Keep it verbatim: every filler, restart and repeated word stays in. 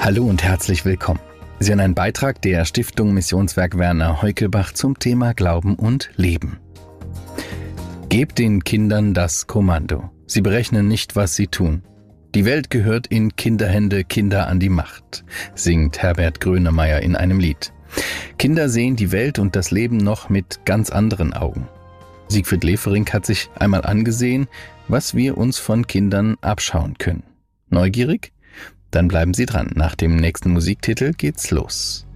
Hallo und herzlich willkommen. Sie hören einen Beitrag der Stiftung Missionswerk Werner Heukelbach zum Thema Glauben und Leben. Gebt den Kindern das Kommando. Sie berechnen nicht, was sie tun. Die Welt gehört in Kinderhände, Kinder an die Macht, singt Herbert Grönemeyer in einem Lied. Kinder sehen die Welt und das Leben noch mit ganz anderen Augen. Siegfried Leferink hat sich einmal angesehen, was wir uns von Kindern abschauen können. Neugierig? Dann bleiben Sie dran. Nach dem nächsten Musiktitel geht's los.